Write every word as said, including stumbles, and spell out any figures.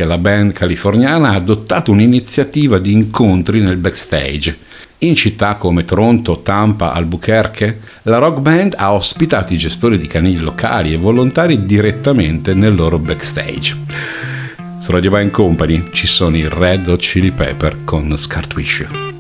che la band californiana ha adottato un'iniziativa di incontri nel backstage. In città come Toronto, Tampa, Albuquerque, la rock band ha ospitato i gestori di canili locali e volontari direttamente nel loro backstage. Su Radio Band Company ci sono i Red Hot Chili Pepper con Scar Tissue.